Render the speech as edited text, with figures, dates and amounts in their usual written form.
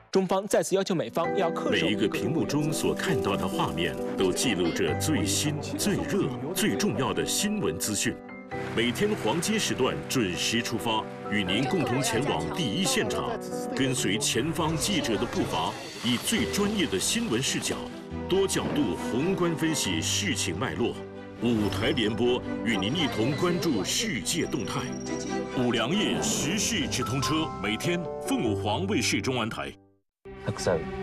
中方再次要求美方要恪守每一个屏幕中所看到的画面，都记录着最新、最热、最重要的新闻资讯。每天黄金时段准时出发，与您共同前往第一现场，跟随前方记者的步伐，以最专业的新闻视角，多角度宏观分析事情脉络。5台联播与您一同关注世界动态。5粮液时事直通车，每天凤凰卫视中文台。 特首